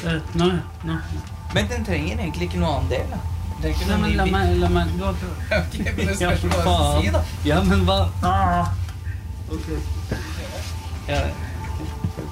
Nå. Men den trenger egentlig ikke noe annen del, da. Det er ikke Nei, noe men ny la bit. meg du har Ok, men det spørs hva du skal si, da. Ja, men hva? Ok. Ja,